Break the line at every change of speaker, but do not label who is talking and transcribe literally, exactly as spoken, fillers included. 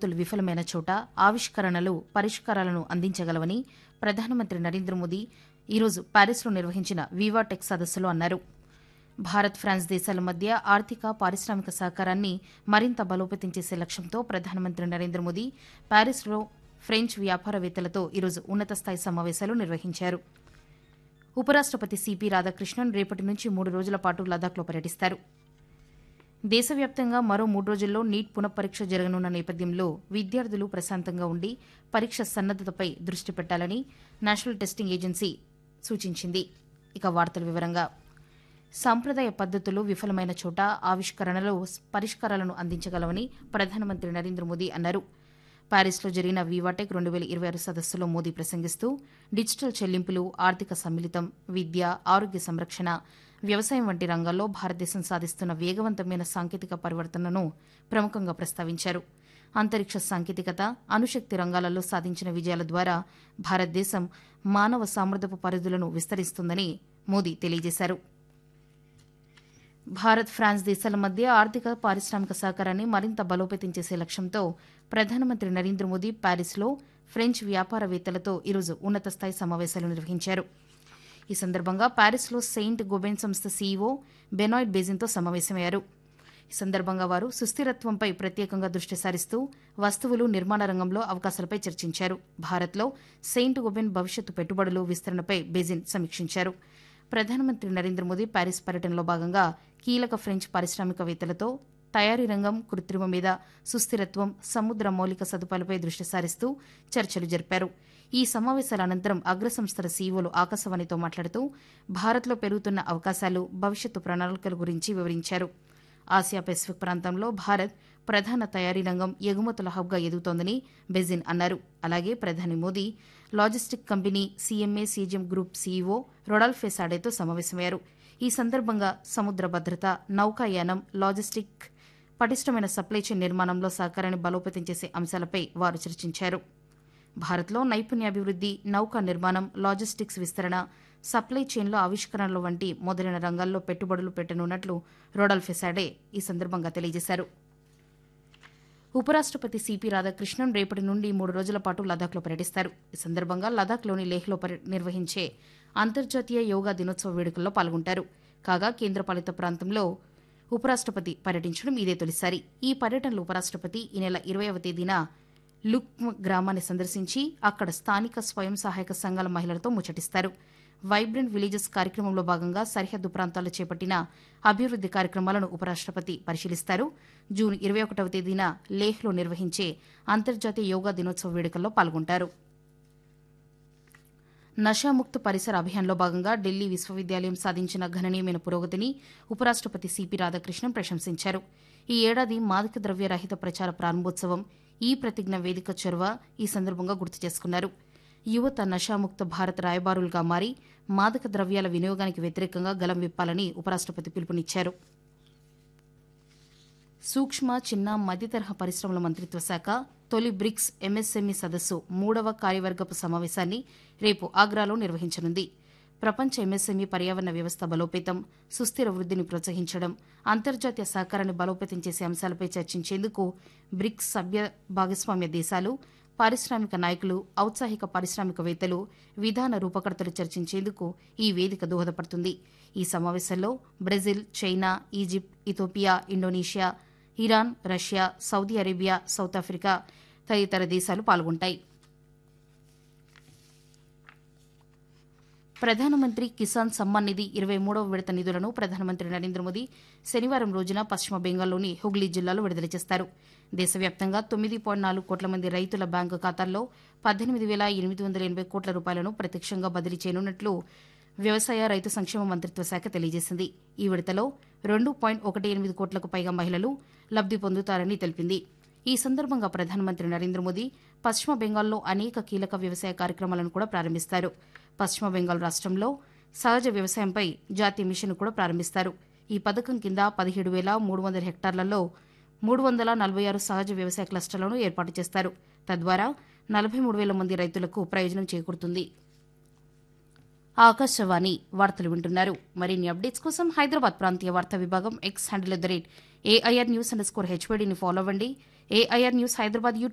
పద్ధతులు విఫలమైన చోట ఆవిష్కరణలు పరిష్కారాలను అందించగలవని ప్రధానమంత్రి నరేంద్ర మోదీ ఈరోజు ప్యారిస్లో నిర్వహించిన వివా టెక్ సదస్సులో అన్నారు. భారత్ ఫ్రాన్స్ దేశాల మధ్య ఆర్థిక పారిశ్రామిక సహకారాన్ని మరింత బలోపేతం చేసే లక్ష్యంతో ప్రధానమంత్రి నరేంద్ర మోదీ ప్యారిస్లో ఫ్రెంచ్ వ్యాపారవేత్తలతో ఈరోజు ఉన్నత స్థాయి సమావేశాలు నిర్వహించారు. ఉపరాష్టపతి సిపి రాధాకృష్ణన్ రేపటి నుంచి మూడు రోజుల పాటు లదాఖ్లో పర్యటిస్తారు. దేశవ్యాప్తంగా మరో మూడు రోజుల్లో నీట్ పునఃపరీక్ష జరగనున్న నేపథ్యంలో విద్యార్థులు ప్రశాంతంగా ఉండి పరీక్ష సన్నద్దతపై దృష్టి పెట్టాలని నేషనల్ టెస్టింగ్ ఏజెన్సీ సూచించింది. ఇక వార్తల వివరంగా సాంప్రదాయ పద్ధతులు విఫలమైన చోట ఆవిష్కరణలు పరిష్కారాలను అందించగలవని ప్రధానమంత్రి నరేంద్ర మోదీ అన్నారు. ప్యారిస్లో జరిగిన వివాటెక్ రెండు వేల ఇరవై ఆరు సదస్సులో మోదీ ప్రసంగిస్తూ డిజిటల్ చెల్లింపులు, ఆర్థిక సమ్మిళితం, విద్య, ఆరోగ్య సంరక్షణ, వ్యవసాయం వంటి రంగాల్లో భారతదేశం సాధిస్తున్న వేగవంతమైన సాంకేతిక పరివర్తనను ప్రముఖంగా ప్రస్తావించారు. అంతరిక్ష సాంకేతికత, అణుశక్తి రంగాలలో సాధించిన విజయాల ద్వారా భారతదేశం మానవ సామర్థ్యపు పరిధులను విస్తరిస్తుందని మోదీ తెలియజేశారు. భారత్ ఫ్రాన్స్ దేశాల మధ్య ఆర్థిక పారిశ్రామిక సహకారాన్ని మరింత బలోపేతం చేసే లక్ష్యంతో ప్రధానమంత్రి నరేంద్ర మోదీ ప్యారిస్లో ఫ్రెంచ్ వ్యాపారవేత్తలతో ఈరోజు ఉన్నత స్థాయి సమావేశాలు నిర్వహించారు. ఈ సందర్భంగా ప్యారిస్లో సెయింట్ గోబెన్ సంస్థ సీఈఓ బెనాయిడ్ బేజిన్తో సమావేశమయ్యారు. ఈ సందర్భంగా వారు సుస్థిరత్వంపై ప్రత్యేకంగా దృష్టి సారిస్తూ వస్తువులు, నిర్మాణ రంగంలో అవకాశాలపై చర్చించారు. భారత్లో సెయింట్ గోబెన్ భవిష్యత్తు పెట్టుబడులు విస్తరణపై బేజిన్ సమీక్షించారు. ప్రధానమంత్రి నరేంద్ర మోదీ ప్యారిస్ పర్యటనలో భాగంగా కీలక ఫ్రెంచ్ పారిశ్రామికవేత్తలతో తయారీ రంగం, కృత్రిమ మీద, సుస్థిరత్వం, సముద్ర మౌలిక సదుపాయాలపై దృష్టి సారిస్తూ చర్చలు జరిపారు. ఈ సమావేశాల అనంతరం అగ్రసంస్థల సీఈఓలు ఆకాశవాణితో మాట్లాడుతూ భారత్లో పెరుగుతున్న అవకాశాలు, భవిష్యత్తు ప్రణాళికల గురించి వివరించారు. ఆసియా పెసిఫిక్ ప్రాంతంలో భారత్ ప్రధాన తయారీ రంగం, ఎగుమతుల హబ్గా ఎదుగుతోందని బెజిన్ అన్నారు. అలాగే ప్రధాని Modi logistic company సీఎంఏ CGM group CEO రొడాల్ఫే సాడేతో సమావేశమయ్యారు. ఈ సందర్భంగా సముద్ర భద్రత, నౌకాయానం, లాజిస్టిక్, పటిష్టమైన సప్లై చైన్ నిర్మాణంలో సహకారాన్ని బలోపేతం చేసే అంశాలపై వారు చర్చించారు. భారత్లో నైపుణ్యాభివృద్ది, నౌకా నిర్మాణం, లాజిస్టిక్స్ విస్తరణ, సప్లై చైన్లో ఆవిష్కరణలు వంటి మొదలైన రంగాల్లో పెట్టుబడులు పెట్టనున్నట్లు రొడాల్ఫే సాడే ఈ సందర్భంగా తెలియజేశారు. ఉపరాష్టపతి సిపి రాధాకృష్ణన్ రేపటి నుండి మూడు రోజుల పాటు లదాఖ్లో పర్యటిస్తారు. ఈ సందర్భంగా లదాఖ్లోని లేహ్లో నిర్వహించే అంతర్జాతీయ యోగా దినోత్సవ వేడుకల్లో పాల్గొంటారు. కాగా కేంద్రపాలిత ప్రాంతంలో ఉపరాష్టపతి పర్యటించడం ఇదే తొలిసారి. ఈ పర్యటనలో ఉపరాష్టపతి ఈ నెల ఇరవైవ తేదీన లుక్మ్ గ్రామాన్ని సందర్శించి అక్కడ స్థానిక స్వయం సహాయక సంఘాల మహిళలతో ముచ్చటిస్తారు. వైబ్రెంట్ విలేజెస్ కార్యక్రమంలో భాగంగా సరిహద్దు ప్రాంతాల్లో చేపట్టిన అభివృద్ది కార్యక్రమాలను ఉపరాష్టపతి పరిశీలిస్తారు. జూన్ ఇరవై ఒకటవ తేదీన లేహ్లో నిర్వహించే అంతర్జాతీయ యోగా దినోత్సవ వేడుకల్లో పాల్గొంటారు. నషాముక్త పరిసర అభియాన్లో భాగంగా ఢిల్లీ విశ్వవిద్యాలయం సాధించిన గణనీయమైన పురోగతిని ఉపరాష్టపతి సిపి రాధాకృష్ణన్ ప్రశంసించారు. ఈ ఏడాది మాదక ద్రవ్య రహిత ప్రచార ప్రారంభోత్సవం, ఈ ప్రతిజ్ఞ వేదిక చొరవ ఈ సందర్భంగా గుర్తు చేసుకున్నారు. యువత నషాముక్త భారత్ రాయబారులుగా మారి మాదక ద్రవ్యాల వినియోగానికి వ్యతిరేకంగా గలం విప్పాలని ఉపరాష్టపతి పిలుపునిచ్చారు. సూక్ష్మ, చిన్న, మధ్యతరహా పరిశ్రమల మంత్రిత్వ శాఖ తొలి బ్రిక్స్ ఎంఎస్ఎంఈ సదస్సు మూడవ కార్యవర్గపు సమావేశాన్ని రేపు ఆగ్రాలో నిర్వహించనుంది. ప్రపంచ ఎంఎస్ఎంఈ పర్యావరణ వ్యవస్థ బలోపేతం, సుస్థిర వృద్దిని ప్రోత్సహించడం, అంతర్జాతీయ సహకారాన్ని బలోపేతం చేసే అంశాలపై చర్చించేందుకు బ్రిక్స్ సభ్య భాగస్వామ్య దేశాలు, పారిశ్రామిక నాయకులు, ఔత్సాహిక పారిశ్రామికవేత్తలు, విధాన రూపకర్తలు చర్చించేందుకు ఈ వేదిక దోహదపడుతుంది. ఈ సమావేశంలో Brazil, China, Egypt, Ethiopia, Indonesia, Iran, Russia, Saudi Arabia, south Africa తదితర దేశాలు పాల్గొంటాయి. ప్రధానమంత్రి కిసాన్ సమ్మాన్ నిధి ఇరవై మూడవ విడత నిధులను ప్రధానమంత్రి నరేంద్ర మోదీ శనివారం రోజున పశ్చిమ బెంగాల్లోని హుగ్లీ జిల్లాలో విడుదల చేస్తారు. దేశవ్యాప్తంగా తొమ్మిది పాయింట్ నాలుగు కోట్ల మంది రైతుల బ్యాంకు ఖాతాల్లో పద్దెనిమిది వేల ఎనిమిది వందల ఎనభై కోట్ల రూపాయలను ప్రత్యక్షంగా బదిలీ చేయనున్నట్లు వ్యవసాయ, రైతు సంక్షేమ మంత్రిత్వ శాఖ తెలియజేసింది. ఈ విడతలో రెండు పాయింట్ ఒకటి ఎనిమిది కోట్లకు పైగా మహిళలు లబ్ది పొందుతారని తెలిపింది. ఈ సందర్భంగా ప్రధానమంత్రి నరేంద్ర మోదీ పశ్చిమ బెంగాల్లో అనేక కీలక వ్యవసాయ కార్యక్రమాలను కూడా ప్రారంభిస్తారు. పశ్చిమ బెంగాల్ రాష్టంలో సహజ వ్యవసాయంపై జాతీయ మిషన్ కూడా ప్రారంభిస్తారు. ఈ పథకం కింద పదిహేడు వేల మూడు వందల హెక్టార్లలో మూడు వందల నలభై ఆరు సహజ వ్యవసాయ క్లస్టర్లను ఏర్పాటు చేస్తారు. తద్వారా నలభై మూడు వేల మంది రైతులకు ప్రయోజనం చేకూరుతుంది. ఆకాశవాణి వార్తలు వింటున్నారు. మరిన్ని అప్డేట్స్ కోసం హైదరాబాద్ ప్రాంతీయ వార్తా విభాగం X handle at the rate AIR news under score హెచ్వైడీని follow అవ్వండి. AIR news Hyderabad